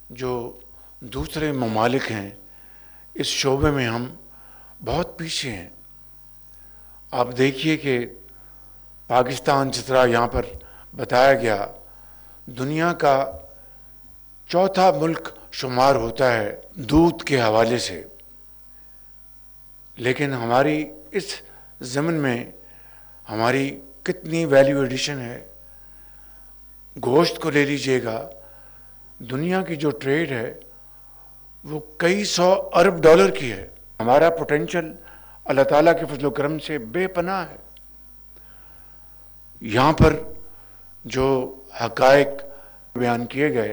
جو دوسرے ممالک ہیں اس شعبے میں ہم بہت پیچھے ہیں۔ آپ دیکھیے کہ پاکستان جس طرح یہاں پر بتایا گیا دنیا کا چوتھا ملک شمار ہوتا ہے دودھ کے حوالے سے، لیکن ہماری اس ضمن میں ہماری کتنی ویلیو ایڈیشن ہے۔ گوشت کو لے لیجئے گا، دنیا کی جو ٹریڈ ہے وہ کئی سو ارب ڈالر کی ہے۔ ہمارا پوٹینشل اللہ تعالیٰ کے فضل و کرم سے بے پناہ ہے۔ یہاں پر جو حقائق بیان کیے گئے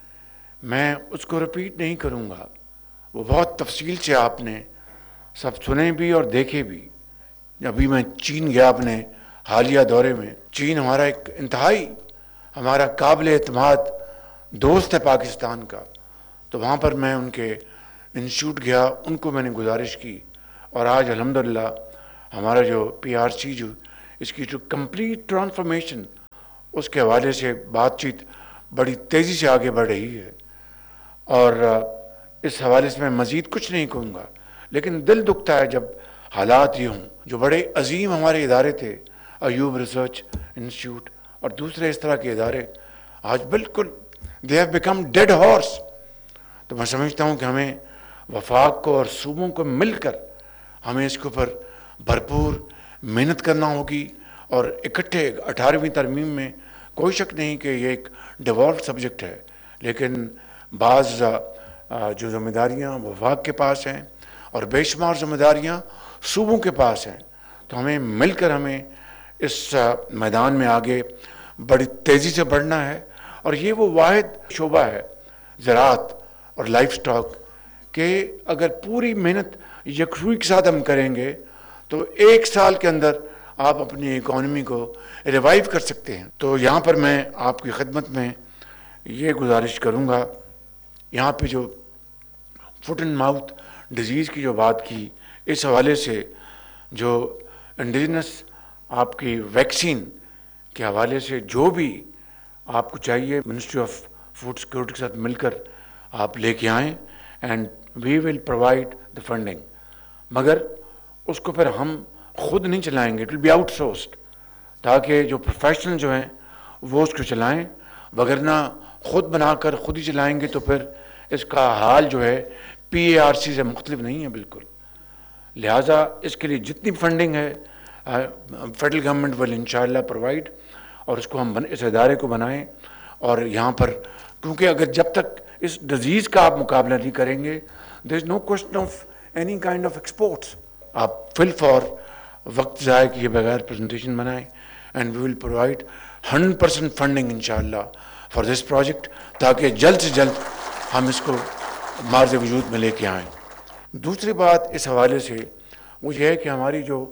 میں اس کو رپیٹ نہیں کروں گا، وہ بہت تفصیل سے آپ نے سب سنے بھی اور دیکھے بھی۔ ابھی میں چین گیا اپنے حالیہ دورے میں، چین ہمارا ایک انتہائی ہمارا قابل اعتماد دوست ہے پاکستان کا، تو وہاں پر میں ان کے انسٹیٹیوٹ گیا، ان کو میں نے گزارش کی، اور آج الحمدللہ ہمارا جو پی آر سی جو اس کی جو کمپلیٹ ٹرانسفارمیشن اس کے حوالے سے بات چیت بڑی تیزی سے آگے بڑھ رہی ہے، اور اس حوالے سے میں مزید کچھ نہیں کہوں گا، لیکن دل دکھتا ہے جب حالات یہ ہوں۔ جو بڑے عظیم ہمارے ادارے تھے، ایوب ریسرچ انسٹیٹیوٹ اور دوسرے اس طرح کے ادارے، آج بالکل they have become dead horse۔ تو میں سمجھتا ہوں کہ ہمیں وفاق کو اور صوبوں کو مل کر ہمیں اس کے اوپر بھرپور محنت کرنا ہوگی، اور اکٹھے 18ویں ترمیم میں کوئی شک نہیں کہ یہ ایک ڈیوالوڈ سبجیکٹ ہے، لیکن بعض جو ذمہ داریاں وفاق کے پاس ہیں اور بے شمار ذمہ داریاں صوبوں کے پاس ہیں، تو ہمیں مل کر ہمیں اس میدان میں آگے بڑی تیزی سے بڑھنا ہے۔ اور یہ وہ واحد شعبہ ہے زراعت اور لائف سٹاک کہ اگر پوری محنت یکسوئی کے ساتھ ہم کریں گے تو 1 سال کے اندر آپ اپنی اکانومی کو ریوائیو کر سکتے ہیں۔ تو یہاں پر میں آپ کی خدمت میں یہ گزارش کروں گا، یہاں پہ جو فٹ اینڈ ماؤتھ ڈیزیز کی جو بات کی، اس حوالے سے جو انڈیجنس آپ کی ویکسین کے حوالے سے جو بھی آپ کو چاہیے، منسٹری آف فوڈ سیکورٹی کے ساتھ مل کر آپ لے کے آئیں، and we will provide the funding, مگر اس کو پھر ہم خود نہیں چلائیں گے، it will be out sourced, تاکہ جو پروفیشنل جو ہیں وہ اس کو چلائیں، وگرنہ خود بنا کر خود ہی چلائیں گے تو پھر اس کا حال جو ہے پی اے آر سی سے مختلف نہیں ہے بالکل۔ لہٰذا اس کے لیے جتنی فنڈنگ ہے فیڈرل گورنمنٹ ول انشاءاللہ پرووائڈ، اور اس کو ہم اس ادارے کو بنائیں۔ اور یہاں پر کیونکہ اگر جب تک اس ڈیزیز کا آپ مقابلہ نہیں کریں گے، دیر از نو question of any kind of exports. آپ فل فور وقت ضائع کیے بغیر پریزنٹیشن بنائیں، and we will provide 100% funding انشاءاللہ فار دس پروجیکٹ، تاکہ جلد سے جلد ہم اس کو مارز وجود میں لے کے آئیں۔ دوسری بات اس حوالے سے وہ یہ ہے کہ ہماری جو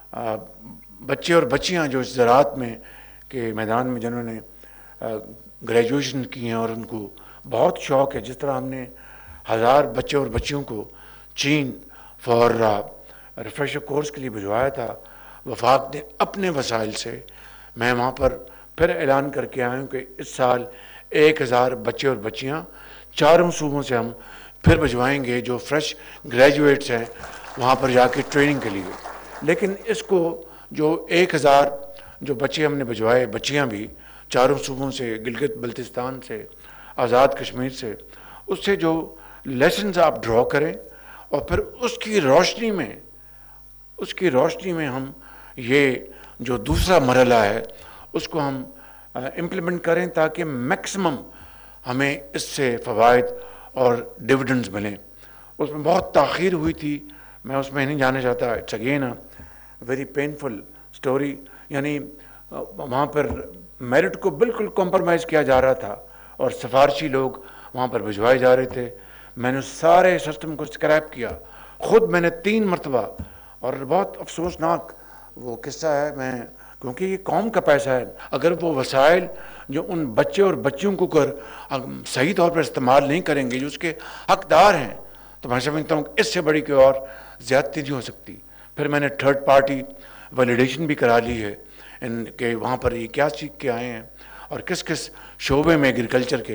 بچے اور بچیاں جو اس زراعت میں کے میدان میں جنہوں نے گریجویشن کی ہیں اور ان کو بہت شوق ہے، جس طرح ہم نے 1000 بچے اور بچیوں کو چین فار ریفریشر کورس کے لیے بھجوایا تھا، وفاق نے اپنے وسائل سے، میں وہاں پر پھر اعلان کر کے آیا ہوں کہ اس سال 1000 بچے اور بچیاں 4 صوبوں سے ہم پھر بھجوائیں گے جو فریش گریجویٹس ہیں وہاں پر جا کے ٹریننگ کے لیے۔ لیکن اس کو جو 1000 جو بچے ہم نے بھجوائے، بچیاں بھی 4 صوبوں سے، گلگت بلتستان سے، آزاد کشمیر سے، اس سے جو لیسنز آپ ڈرا کریں، اور پھر اس کی روشنی میں ہم یہ جو دوسرا مرحلہ ہے اس کو ہم امپلیمنٹ کریں، تاکہ میکسیمم ہمیں اس سے فوائد اور ڈویڈنڈز ملیں۔ اس میں بہت تاخیر ہوئی تھی، میں اس میں نہیں جانا چاہتا، it's again very painful story, یعنی وہاں پر میرٹ کو بالکل کمپرمائز کیا جا رہا تھا اور سفارشی لوگ وہاں پر بھجوائے جا رہے تھے۔ میں نے سارے سسٹم کو اسکریپ کیا، خود میں نے 3 مرتبہ، اور بہت افسوسناک وہ قصہ ہے، میں کیونکہ یہ قوم کا پیسہ ہے، اگر وہ وسائل جو ان بچے اور بچیوں کو صحیح طور پر استعمال نہیں کریں گے جو اس کے حقدار ہیں، تو میں سمجھتا ہوں کہ اس سے بڑی کوئی اور زیادتی نہیں ہو سکتی۔ پھر میں نے 3rd پارٹی ویلیڈیشن بھی کرا لی ہے ان کہ وہاں پر یہ کیا سیکھ کے آئے ہیں اور کس کس شعبے میں ایگریکلچر کے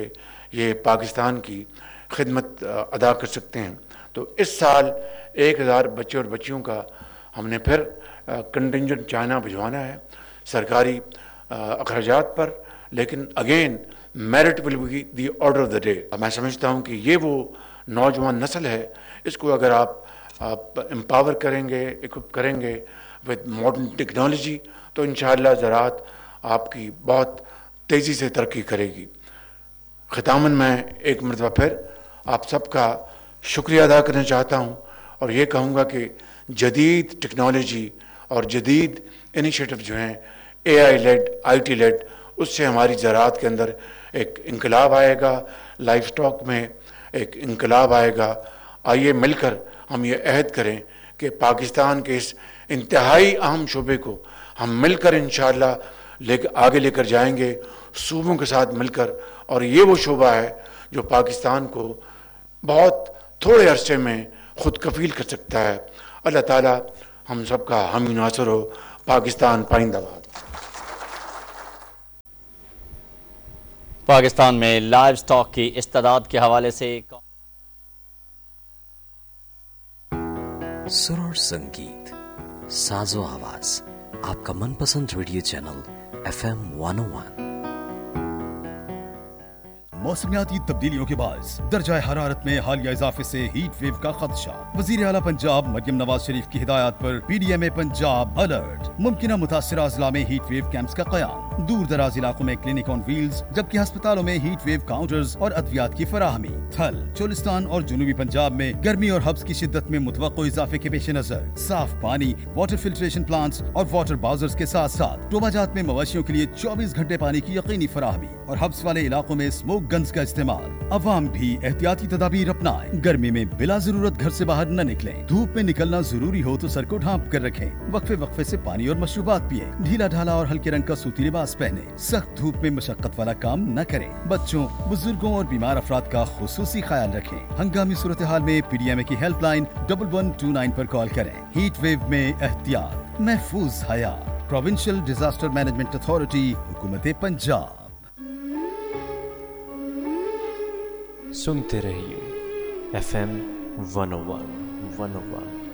یہ پاکستان کی خدمت ادا کر سکتے ہیں. تو اس سال 1000 بچے اور بچیوں کا ہم نے پھر کنٹنجنٹ چائنا بھجوانا ہے سرکاری اخراجات پر، لیکن again merit will be the order of the day. میں سمجھتا ہوں کہ یہ وہ نوجوان نسل ہے، اس کو اگر آپ امپاور کریں گے، اکوپ کریں گے ود ماڈرن ٹیکنالوجی، تو انشاءاللہ زراعت آپ کی بہت تیزی سے ترقی کرے گی. ختاماً میں ایک مرتبہ پھر آپ سب کا شکریہ ادا کرنا چاہتا ہوں اور یہ کہوں گا کہ جدید ٹیکنالوجی اور جدید انیشیٹو جو ہیں اے آئی لیڈ، آئی ٹی لیڈ، اس سے ہماری زراعت کے اندر ایک انقلاب آئے گا، لائف سٹاک میں ایک انقلاب آئے گا. آئیے مل کر ہم یہ عہد کریں کہ پاکستان کے اس انتہائی اہم شعبے کو ہم مل کر انشاءاللہ آگے لے کر جائیں گے صوبوں کے ساتھ مل کر. اور یہ وہ شعبہ ہے جو پاکستان کو بہت تھوڑے عرصے میں خود کفیل کر سکتا ہے. اللہ تعالیٰ ہم سب کا حامی ناصر ہو. پاکستان پائندہ باد. پاکستان میں لائف سٹاک کی استعداد کے حوالے سے سر اور سنگیت، ساز و آواز، آپ کا من پسند ریڈیو چینل FM 101. موسمیاتی تبدیلیوں کے باعث درجہ حرارت میں حالیہ اضافے سے ہیٹ ویو کا خدشہ. وزیر اعلیٰ پنجاب مریم نواز شریف کی ہدایات پر PDMA پنجاب الرٹ. ممکنہ متاثرہ اضلاع میں ہیٹ ویو کیمپس کا قیام. دور دراز علاقوں میں کلینک آن ویلز، جبکہ ہسپتالوں میں ہیٹ ویو کاؤنٹرز اور ادویات کی فراہمی. تھل، چولستان اور جنوبی پنجاب میں گرمی اور حبس کی شدت میں متوقع اضافے کے پیش نظر صاف پانی، واٹر فلٹریشن پلانٹس اور واٹر باؤزرز کے ساتھ ساتھ ٹوبہ جات میں مویشیوں کے لیے 24 گھنٹے پانی کی یقینی فراہمی اور حبس والے علاقوں میں اسموک گنز کا استعمال. عوام بھی احتیاطی تدابیر اپنائیں. گرمی میں بلا ضرورت گھر سے باہر نہ نکلیں. دھوپ میں نکلنا ضروری ہو تو سر کو ڈھانپ کر رکھیں. وقفے وقفے سے پانی اور مشروبات پئیں. ڈھیلا ڈھالا اور ہلکے رنگ کا سوتی لباس پہنیں. سخت دھوپ میں مشقت والا کام نہ کریں. بچوں، بزرگوں اور بیمار افراد کا خصوصی خیال رکھیں. ہنگامی صورتحال میں PDMA کی ہیلپ لائن 1129 پر کال کریں. ہیٹ ویو میں احتیاط، محفوظ حیات. پروونشل ڈیزاسٹر مینجمنٹ اتھارٹی، حکومت پنجاب. سنتے رہیے FM 101.